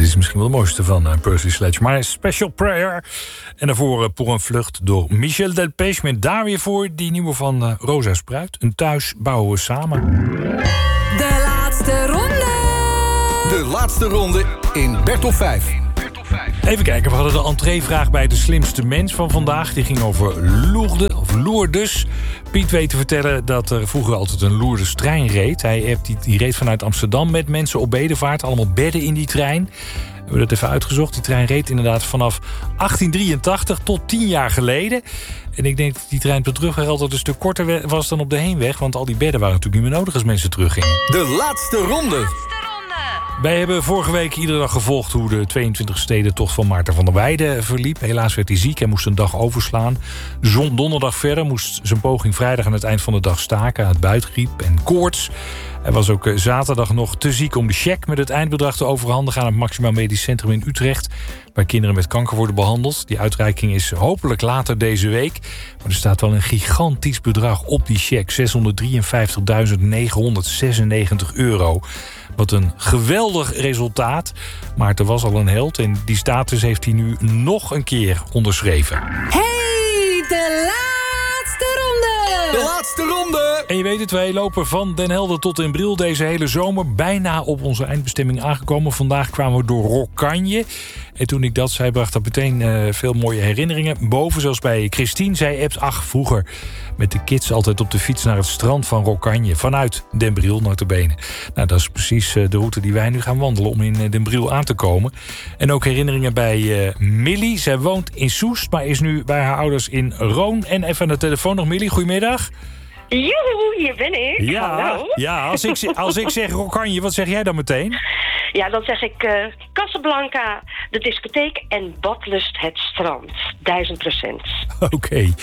dit is misschien wel het mooiste van Percy Sledge. Maar Special Prayer. En daarvoor Pour een Vlucht door Michel Delpech. Met daar weer voor die nieuwe van Rosa Spruit. Een thuis bouwen we samen. De laatste ronde. De laatste ronde in Bert op 5. Even kijken, we hadden de entreevraag bij de slimste mens van vandaag. Die ging over Lourdes. Piet weet te vertellen dat er vroeger altijd een Lourdes trein reed. Die reed vanuit Amsterdam met mensen op bedevaart. Allemaal bedden in die trein. We hebben dat even uitgezocht. Die trein reed inderdaad vanaf 1883 tot 10 jaar geleden. En ik denk dat die trein op de terugweg altijd een stuk korter was dan op de heenweg. Want al die bedden waren natuurlijk niet meer nodig als mensen teruggingen. De laatste ronde. Wij hebben vorige week iedere dag gevolgd hoe de 22e stedentocht van Maarten van der Weijden verliep. Helaas werd hij ziek en moest een dag overslaan. Zon donderdag verder, moest zijn poging vrijdag aan het eind van de dag staken uit buikgriep en koorts. Hij was ook zaterdag nog te ziek om de cheque met het eindbedrag te overhandigen aan het Maximaal Medisch Centrum in Utrecht, waar kinderen met kanker worden behandeld. Die uitreiking is hopelijk later deze week. Maar er staat wel een gigantisch bedrag op die cheque. €653.996. Wat een geweldig resultaat. Maarten was al een held en die status heeft hij nu nog een keer onderschreven. Hey, de laatste ronde! De laatste ronde! En je weet het, wij lopen van Den Helder tot Den Briel deze hele zomer. Bijna op onze eindbestemming aangekomen. Vandaag kwamen we door Rokkanje. En toen ik dat zei, bracht dat meteen veel mooie herinneringen. Boven, zoals bij Christine, zij appt, vroeger met de kids altijd op de fiets naar het strand van Rokkanje. Vanuit Den Briel, nota bene. Nou, dat is precies de route die wij nu gaan wandelen om in Den Briel aan te komen. En ook herinneringen bij Millie. Zij woont in Soest, maar is nu bij haar ouders in Roon. En even aan de telefoon nog Millie, goedemiddag. Joehoe, hier ben ik. Hallo. Ja, als ik zeg Rokkanje, wat zeg jij dan meteen? Ja, dan zeg ik Casablanca, de discotheek en Badlust het strand. 1000%. Oké.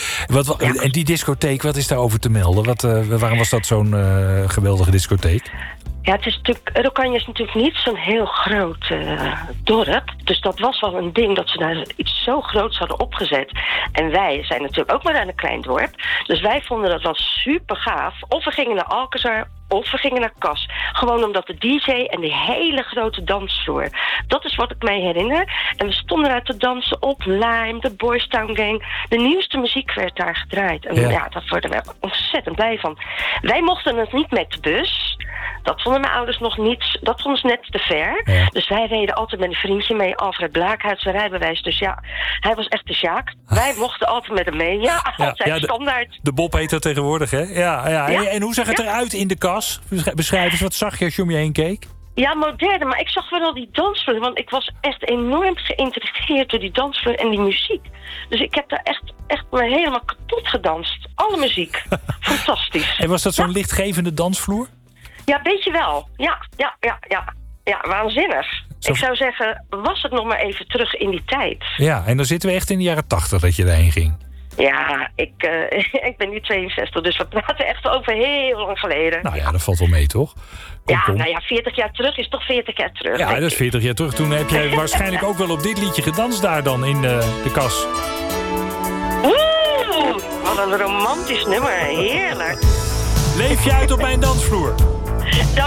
En die discotheek, wat is daarover te melden? Waarom was dat zo'n geweldige discotheek? Ja, het is natuurlijk, Rokkanje is natuurlijk niet zo'n heel groot dorp. Dus dat was wel een ding dat ze daar iets zo groots hadden opgezet. En wij zijn natuurlijk ook maar aan een klein dorp. Dus wij vonden dat wel super gaaf. Of we gingen naar Alcazar, of we gingen naar Kas. Gewoon omdat de DJ en die hele grote dansvloer. Dat is wat ik mij herinner. En we stonden daar te dansen op Lime, de Boys Town Gang. De nieuwste muziek werd daar gedraaid. En ja, daar worden we ontzettend blij van. Wij mochten het niet met de bus. Dat vonden mijn ouders nog niet. Dat vonden ze net te ver. Ja. Dus wij reden altijd met een vriendje mee. Alfred Blaakhuis, zijn rijbewijs. Dus ja, hij was echt de Sjaak. Wij mochten altijd met hem mee. Ja, altijd standaard. De Bob heet dat tegenwoordig, hè? Ja. En hoe zag het eruit in de kas? Beschrijf eens, wat zag je als je om je heen keek? Ja, moderne, maar ik zag wel al die dansvloer. Want ik was echt enorm geïntrigeerd door die dansvloer en die muziek. Dus ik heb daar echt me helemaal kapot gedanst. Alle muziek. Fantastisch. En was dat zo'n lichtgevende dansvloer? Ja, beetje wel. Ja, waanzinnig. Ik zou zeggen, was het nog maar even terug in die tijd. Ja, en dan zitten we echt in de jaren 80 dat je daarheen ging. Ja, ik ben nu 62, dus we praten echt over heel lang geleden. Nou ja, dat valt wel mee, toch? Kom. Nou ja, 40 jaar terug is toch 40 jaar terug. Ja, dat is 40 jaar terug. Toen heb jij waarschijnlijk ook wel op dit liedje gedanst daar dan in de kas. Oeh, wat een romantisch nummer. Heerlijk. Leef je uit op mijn dansvloer.